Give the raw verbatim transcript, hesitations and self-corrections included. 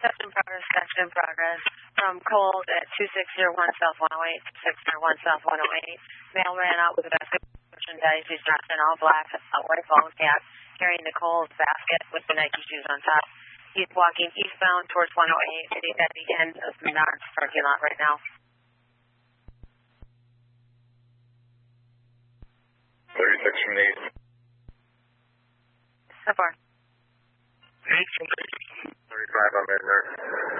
That's in progress, that's in progress. From Coles at two six zero one South one oh eight, two six zero one South one oh eight. Male ran out with a basket of merchandise. He's dressed in all black, a white ball cap, carrying the Coles basket with the Nike shoes on top. He's walking eastbound towards one oh eight, sitting at the end of the Menards parking lot right now. thirty-six from the east. So far. eight from the east. thirty-five, I'm in there.